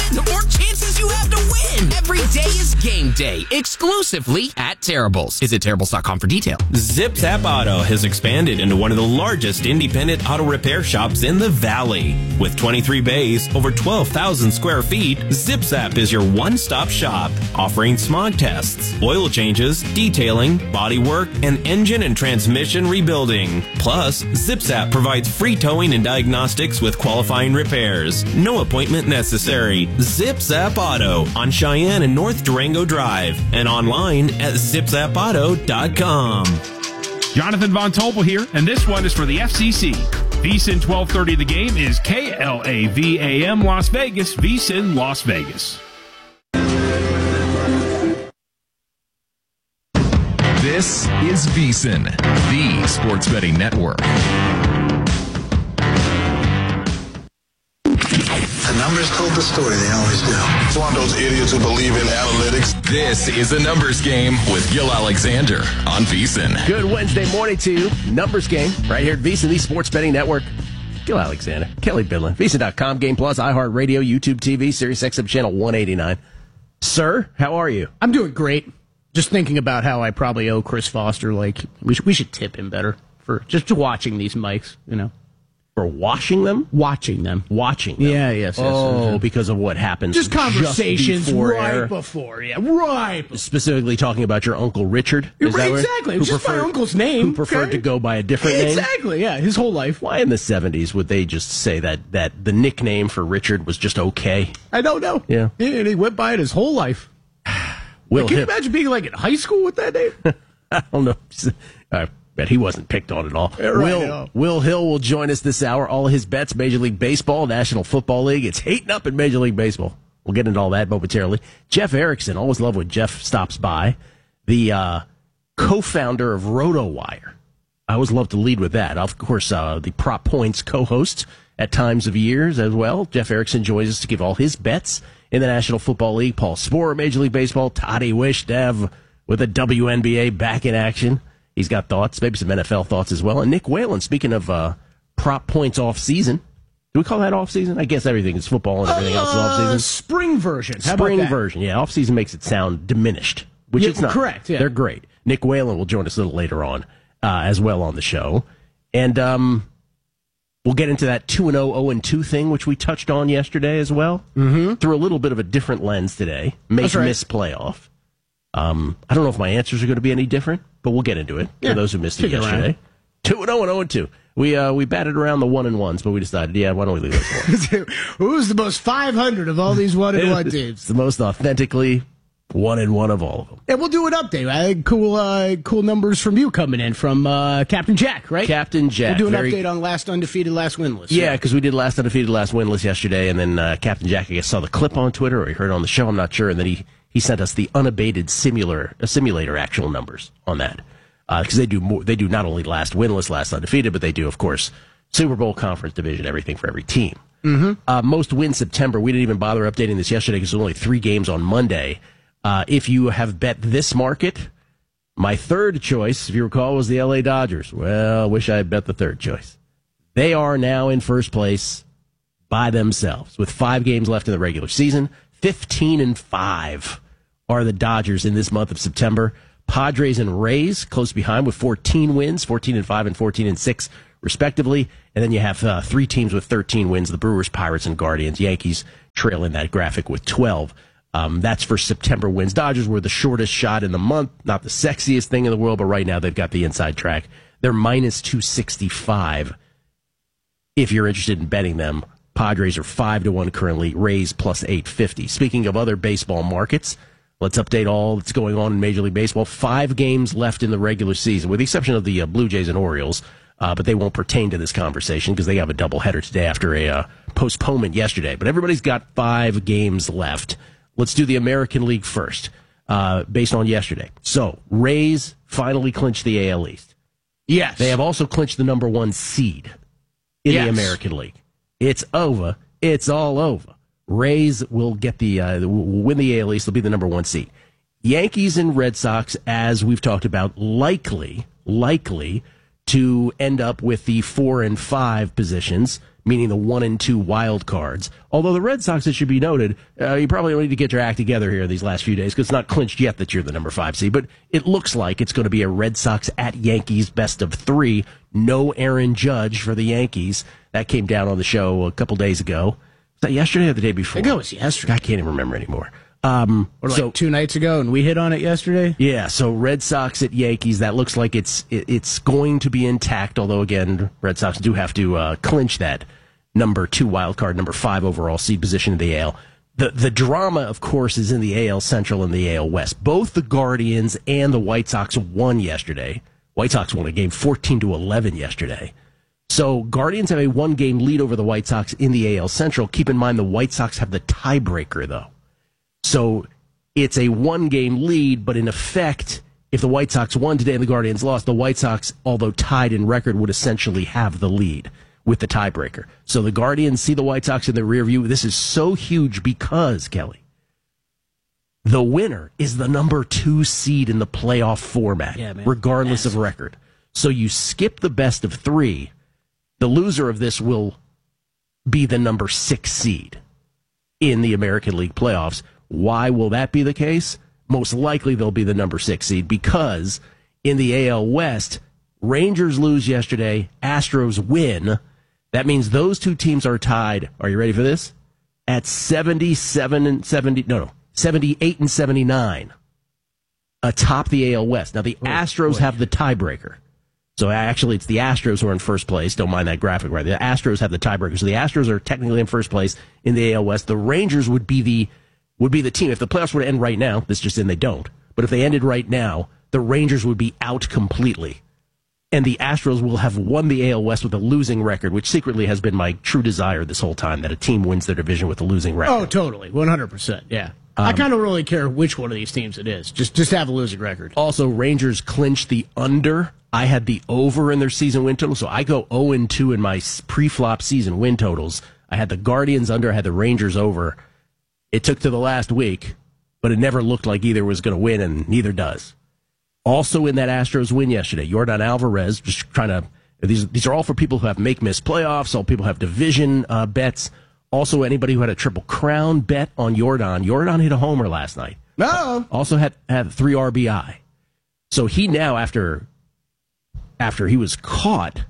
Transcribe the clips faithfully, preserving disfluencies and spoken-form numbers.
the more chances you have to win. Every day is game day, exclusively at Terrible's. Visit Terrible's dot com for details. ZipZap Auto has expanded into one of the largest independent auto repair shops in the Valley. With twenty-three bays, over twelve thousand square feet, ZipZap is your one-stop shop, offering smog tests, oil changes, detailing, body work, and engine and transmission rebuilding. Plus, ZipZap provides free towing and diagnostics with qualifying repairs. No appointment necessary. ZipZap Auto on Cheyenne and North Durango Drive and online at zip zap auto dot com. Jonathan Von Tobel here, and this one is for the F C C. VSiN twelve thirty The Game is K L A V A M Las Vegas, VSiN Las Vegas. This is VSiN, the sports betting network. The numbers told the story, they always do. It's one of those idiots who believe in analytics. This is the Numbers Game with Gil Alexander on VSiN. Good Wednesday morning to you. Numbers Game right here at VSiN, the sports betting network. Gil Alexander, Kelly Bidlin, VSiN dot com, Game Plus, iHeartRadio, YouTube T V, Sirius X M Channel one eighty-nine. Sir, how are you? I'm doing great. Just thinking about how I probably owe Chris Foster, like, we should, we should tip him better for just watching these mics, you know. For washing them? Watching them. Watching them. Yeah, yes, yes. Oh, yes. because of what happens. Just conversations just before right air. before, yeah, right before. Specifically talking about your Uncle Richard. Is right, that exactly. Who just preferred, my uncle's name. Who preferred okay? to go by a different name? Exactly, yeah, his whole life. Why in the seventies would they just say that, that the nickname for Richard was just okay? I don't know. Yeah. yeah and he went by it his whole life. Will like, can Hill. you imagine being like in high school with that name? I don't know. I bet he wasn't picked on at all. Yeah, right, Will, no. Will Hill will join us this hour. All his bets, Major League Baseball, National Football League. It's heating up in Major League Baseball. We'll get into all that momentarily. Jeff Erickson, always love when Jeff stops by. The uh, co-founder of RotoWire. I always love to lead with that. Of course, uh, the Prop Points co-host at times of years as well. Jeff Erickson joins us to give all his bets in the National Football League. Paul Sporer, Major League Baseball. Toddy Wishdev with the W N B A back in action. He's got thoughts, maybe some N F L thoughts as well. And Nick Whalen, speaking of uh, prop points off season. Do we call that off season? I guess everything is football and everything uh, else is off season. Spring version. How Spring about that? version, yeah. Off season makes it sound diminished, which Yeah, it's not. correct, yeah. They're great. Nick Whalen will join us a little later on uh, as well on the show. And um, we'll get into that two and oh, oh and two thing, which we touched on yesterday as well. Mm-hmm. Through a little bit of a different lens today. Make, That's right. miss, playoff. Um, I don't know if my answers are going to be any different, but we'll get into it Yeah, for those who missed it kick it yesterday. Two and oh and oh and two. We uh, we batted around the one and ones, but we decided, yeah, why don't we leave those for? Who's the most five hundred of all these one and one It's teams? the most authentically one and one of all of them. And we'll do an update. I had cool, uh, cool numbers from you coming in from uh, Captain Jack, right? Captain Jack. We'll do an very- update on last undefeated, last winless. Yeah, because we did last undefeated, last winless yesterday, and then uh, Captain Jack, I guess, saw the clip on Twitter, or he heard it on the show, I'm not sure, and then he, he sent us the unabated simulator, uh, simulator actual numbers on that. Because uh, they do more, they do not only last winless, last undefeated, but they do, of course, Super Bowl, conference, division, everything for every team. Mm-hmm. Uh, most wins September. We didn't even bother updating this yesterday because there's only three games on Monday. Uh, if you have bet this market, my third choice, if you recall, was the L A Dodgers. Well, I wish I had bet the third choice. They are now in first place by themselves with five games left in the regular season. fifteen and five are the Dodgers in this month of September. Padres and Rays close behind with fourteen wins, fourteen and five and fourteen and six respectively. And then you have uh, three teams with thirteen wins, the Brewers, Pirates, and Guardians. Yankees trailing that graphic with twelve. Um, that's for September wins. Dodgers were the shortest shot in the month, not the sexiest thing in the world, but right now they've got the inside track. They're minus two sixty-five if you're interested in betting them. Padres are five to one currently, Rays plus eight fifty. Speaking of other baseball markets, let's update all that's going on in Major League Baseball. Five games left in the regular season, with the exception of the uh, Blue Jays and Orioles, uh, but they won't pertain to this conversation because they have a doubleheader today after a uh, postponement yesterday. But everybody's got five games left. Let's do the American League first, uh, based on yesterday. So, Rays finally clinched the A L East. Yes. They have also clinched the number one seed in Yes. the American League. It's over. It's all over. Rays will get the uh, will win the A L East. They'll be the number one seed. Yankees and Red Sox, as we've talked about, likely, likely to end up with the four and five positions, meaning the one and two wild cards. Although the Red Sox, it should be noted, uh, you probably need to get your act together here these last few days because it's not clinched yet that you're the number five seed. But it looks like it's going to be a Red Sox at Yankees best of three. No Aaron Judge for the Yankees. That came down on the show a couple days ago. Was that yesterday or the day before? I think it was yesterday. I can't even remember anymore. Um, or like so, two nights ago, and we hit on it yesterday. Yeah, so Red Sox at Yankees. That looks like it's it, it's going to be intact. Although again, Red Sox do have to uh, clinch that number two wild card, number five overall seed position in the A L. The the drama, of course, is in the A L Central and the A L West. Both the Guardians and the White Sox won yesterday. White Sox won a game fourteen to eleven yesterday. So Guardians have a one game lead over the White Sox in the A L Central. Keep in mind the White Sox have the tiebreaker though. So it's a one-game lead, but in effect, if the White Sox won today and the Guardians lost, the White Sox, although tied in record, would essentially have the lead with the tiebreaker. So the Guardians see the White Sox in the rear view. This is so huge because, Kelly, the winner is the number two seed in the playoff format, yeah, man. regardless Massive. of record. So you skip the best of three. The loser of this will be the number six seed in the American League playoffs. Why will that be the case? Most likely they'll be the number six seed because in the A L West, Rangers lose yesterday, Astros win. That means those two teams are tied. Are you ready for this? At seventy-seven and seventy, no, no, seventy-eight and seventy-nine atop the A L West. Now the oh, Astros boy. have the tiebreaker. So actually it's the Astros who are in first place. Don't mind that graphic right there. The Astros have the tiebreaker. So the Astros are technically in first place in the A L West. The Rangers would be the would be the team. If the playoffs were to end right now, this just in, they don't. But if they ended right now, the Rangers would be out completely. And the Astros will have won the A L West with a losing record, which secretly has been my true desire this whole time, that a team wins their division with a losing record. Oh, totally. one hundred percent, yeah. Um, I kind of really care which one of these teams it is. Just, just have a losing record. Also, Rangers clinched the under. I had the over in their season win total, so I go oh and two in my pre-flop season win totals. I had the Guardians under, I had the Rangers over. It took to the last week, but it never looked like either was going to win, and neither does. Also in that Astros win yesterday, Yordan Alvarez, just trying to, these these are all for people who have make-miss playoffs, all people who have division uh, bets. Also anybody who had a Triple Crown bet on Yordan. Yordan hit a homer last night. No. Also had, had three R B I. So he now, after after he was caught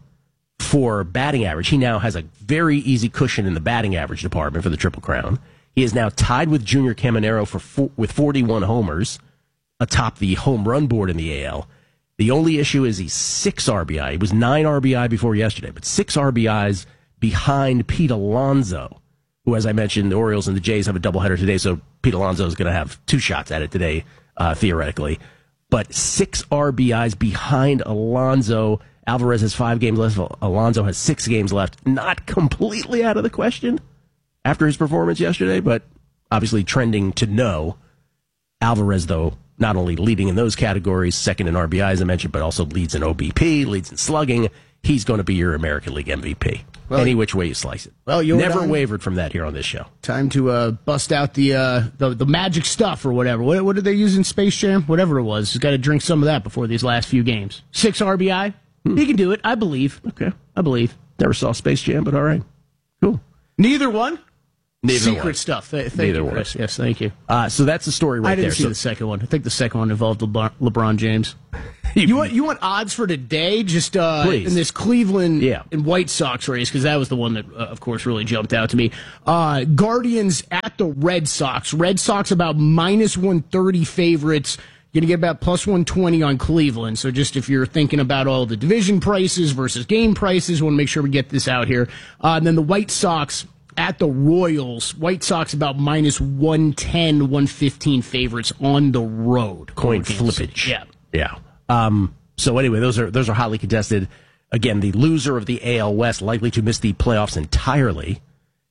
for batting average, he now has a very easy cushion in the batting average department for the Triple Crown. He is now tied with Junior Caminero for four, with forty-one homers atop the home run board in the A L. The only issue is he's six R B I. He was nine R B I before yesterday, but six R B Is behind Pete Alonso, who, as I mentioned, the Orioles and the Jays have a doubleheader today, so Pete Alonso is going to have two shots at it today, uh, theoretically. But six R B Is behind Alonso. Alvarez has five games left. Alonso has six games left. Not completely out of the question after his performance yesterday, but obviously trending to no. Alvarez, though, not only leading in those categories, second in R B I, as I mentioned, but also leads in O B P, leads in slugging. He's going to be your American League M V P. Well, any which way you slice it. Well, you're never done. wavered from that here on this show. Time to uh, bust out the, uh, the the magic stuff or whatever. What, what did they use in Space Jam? Whatever it was. He's got to drink some of that before these last few games. Six R B I. Hmm. He can do it. I believe. Okay. I believe. Never saw Space Jam, but all right. Cool. Neither one? Neither Secret one. stuff. Th- thank Neither you, one. Chris. Yes, thank you. Uh, so that's the story right there. I didn't there. see so, the second one. I think the second one involved LeBron, LeBron James. you want you want odds for today? Just uh, in this Cleveland yeah. and White Sox race, because that was the one that, uh, of course, really jumped out to me. Uh, Guardians at the Red Sox. Red Sox about minus one thirty favorites. You're going to get about plus one twenty on Cleveland. So just if you're thinking about all the division prices versus game prices, we want to make sure we get this out here. Uh, and then the White Sox at the Royals. White Sox about minus one ten, one fifteen favorites on the road. Coin flippage. Yeah. Yeah. Um, so anyway, those are those are hotly contested. Again, the loser of the A L West likely to miss the playoffs entirely.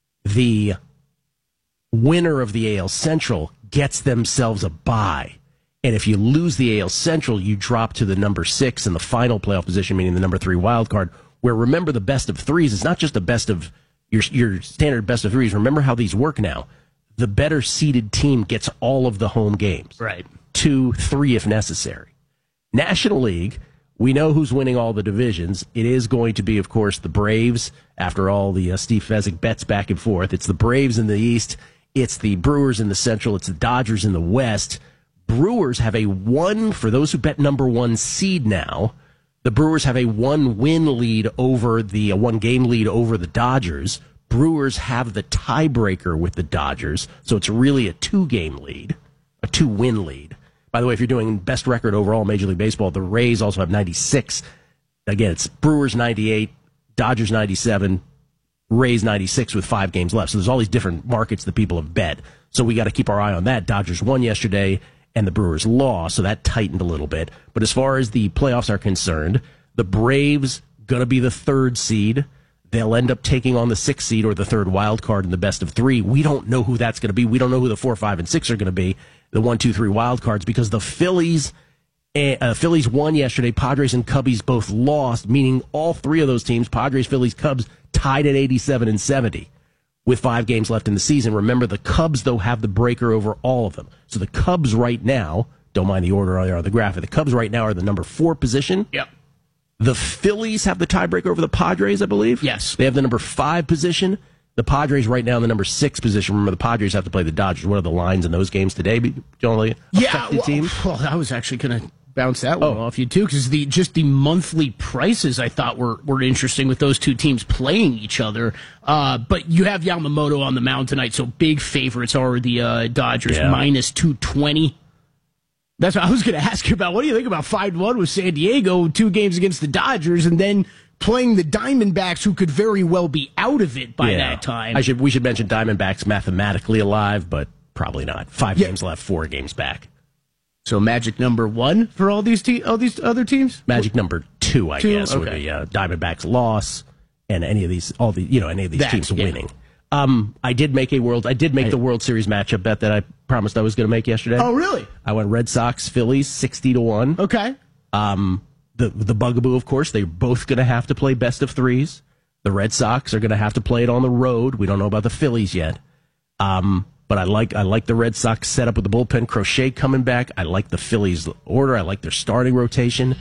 The winner of the A L Central gets themselves a bye. And if you lose the A L Central, you drop to the number six in the final playoff position, meaning the number three wild card, where, remember, the best of threes is not just the best of your your standard best of threes. Remember how these work now. The better seeded team gets all of the home games. Right. Two, three if necessary. National League, We know who's winning all the divisions. It is going to be, of course, the Braves, after all the uh, Steve Fezzik bets back and forth. It's the Braves in the East. It's the Brewers in the Central. It's the Dodgers in the West. Brewers have a one, for those who bet number one seed now, the Brewers have a one-win lead over the, a one-game lead over the Dodgers. Brewers have the tiebreaker with the Dodgers, so it's really a two-game lead, a two-win lead. By the way, if you're doing best record overall in Major League Baseball, the Rays also have ninety-six. Again, it's Brewers ninety-eight, Dodgers ninety-seven, Rays ninety-six with five games left. So there's all these different markets that people have bet. So we got to keep our eye on that. Dodgers won yesterday, and the Brewers lost, so that tightened a little bit. But as far as the playoffs are concerned, the Braves going to be the third seed. They'll end up taking on the sixth seed or the third wild card in the best of three. We don't know who that's going to be. We don't know who the four, five, and six are going to be, the one, two, three wild cards, because the Phillies, uh, Phillies won yesterday. Padres and Cubbies both lost, meaning all three of those teams, Padres, Phillies, Cubs, tied at eighty-seven and seventy with five games left in the season. Remember, the Cubs, though, have the breaker over all of them. So the Cubs right now, don't mind the order on the graphic, the Cubs right now are the number four position. Yep. The Phillies have the tiebreaker over the Padres, I believe. Yes. They have the number five position. The Padres right now in the number six position. Remember, the Padres have to play the Dodgers. What are the lines in those games today? Generally, yeah, well, team? well, I was actually going to bounce that one oh. off you, too, because the just the monthly prices I thought were, were interesting with those two teams playing each other. Uh, but you have Yamamoto on the mound tonight, so big favorites are the uh, Dodgers, yeah. minus two twenty. That's what I was going to ask you about. What do you think about five one with San Diego, two games against the Dodgers, and then playing the Diamondbacks, who could very well be out of it by yeah. that time? I should we should mention Diamondbacks mathematically alive, but probably not. Five yeah. games left, four games back. So magic number one for all these te- all these other teams. Magic number two, I two? guess, okay. would be uh, Diamondbacks loss, and any of these, all the you know, any of these that, teams yeah. winning. Um, I did make a world. I did make I, the World Series matchup bet that I promised I was going to make yesterday. Oh, really? I went Red Sox, Phillies, sixty to one. Okay. Um, the the bugaboo, of course, they're both going to have to play best of threes. The Red Sox are going to have to play it on the road. We don't know about the Phillies yet. Um, but I like I like the Red Sox setup with the bullpen. Crochet coming back. I like the Phillies order. I like their starting rotation.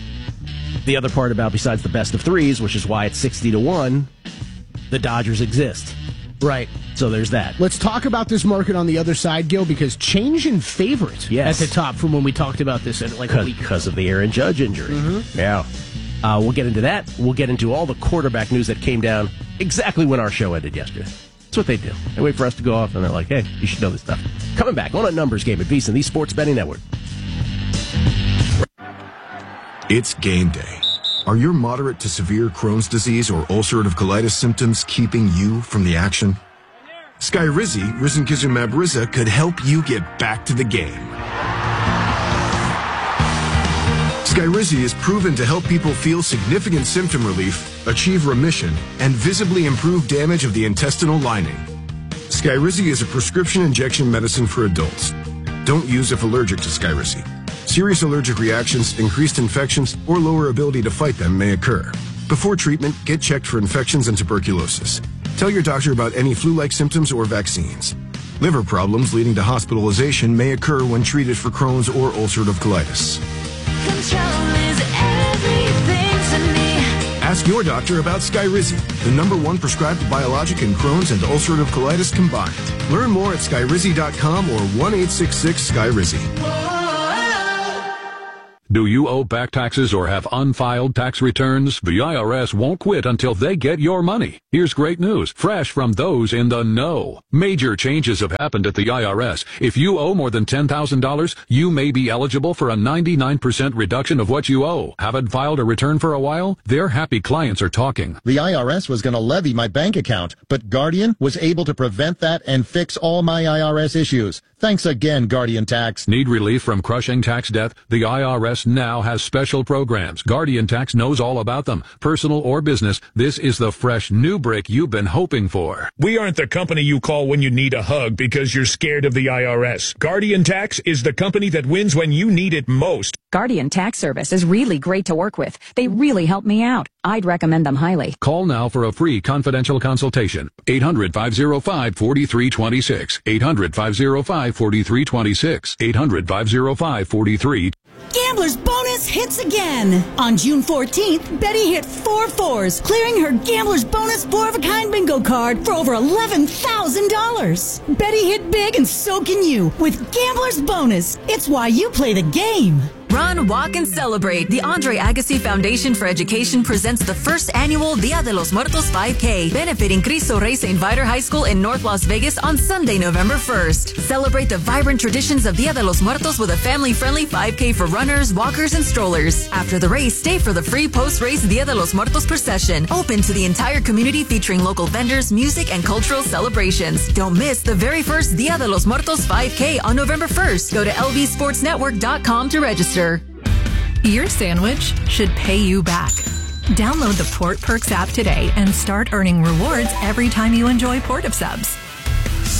The other part about besides the best of threes, which is why it's sixty to one, the Dodgers exist. Right. So there's that. Let's talk about this market on the other side, Gil, because change in favorite yes. at the top from when we talked about this at like a week because of the Aaron Judge injury. Mm-hmm. Yeah. Uh, we'll get into that. We'll get into all the quarterback news that came down exactly when our show ended yesterday. That's what they do. They wait for us to go off, and they're like, hey, you should know this stuff. Coming back on a numbers game at VSiN, the Sports Betting Network. It's game day. Are your moderate to severe Crohn's disease or ulcerative colitis symptoms keeping you from the action? Skyrizi, risankizumab Riza, could help you get back to the game. Skyrizi is proven to help people feel significant symptom relief, achieve remission, and visibly improve damage of the intestinal lining. Skyrizi is a prescription injection medicine for adults. Don't use if allergic to Skyrizi. Serious allergic reactions, increased infections, or lower ability to fight them may occur. Before treatment, get checked for infections and tuberculosis. Tell your doctor about any flu-like symptoms or vaccines. Liver problems leading to hospitalization may occur when treated for Crohn's or ulcerative colitis. Control is everything to me. Ask your doctor about Skyrizi, the number one prescribed biologic in Crohn's and ulcerative colitis combined. Learn more at skyrizi dot com or one eight six six Skyrizi. Do you owe back taxes or have unfiled tax returns? The I R S won't quit until they get your money. Here's great news, fresh from those in the know. Major changes have happened at the I R S. If you owe more than ten thousand dollars, you may be eligible for a ninety-nine percent reduction of what you owe. Haven't filed a return for a while? Their happy clients are talking. The I R S was going to levy my bank account, but Guardian was able to prevent that and fix all my I R S issues. Thanks again, Guardian Tax. Need relief from crushing tax debt? The I R S now has special programs. Guardian Tax knows all about them. Personal or business, this is the fresh new brick you've been hoping for. We aren't the company you call when you need a hug because you're scared of the I R S. Guardian Tax is the company that wins when you need it most. Guardian Tax Service is really great to work with. They really help me out. I'd recommend them highly. Call now for a free confidential consultation. eight hundred, five oh five, four three two six. eight hundred, five oh five, four three two six. eight hundred, five oh five, four three two six. Gambler's Bonus hits again. On June fourteenth, Betty hit four fours, clearing her Gambler's Bonus four-of-a-kind bingo card for over eleven thousand dollars. Betty hit big and so can you with Gambler's Bonus. It's why you play the game. Run, walk, and celebrate. The Andre Agassi Foundation for Education presents the first annual Dia de los Muertos five K, benefiting Cristo Rey Saint Viator High School in North Las Vegas on Sunday, November first. Celebrate the vibrant traditions of Dia de los Muertos with a family-friendly five K for runners, walkers, and strollers. After the race, stay for the free post-race Dia de los Muertos procession, open to the entire community featuring local vendors, music, and cultural celebrations. Don't miss the very first Dia de los Muertos five K on November first. Go to L V sports network dot com to register. Your sandwich should pay you back. Download the Port Perks app today and start earning rewards every time you enjoy Port of Subs.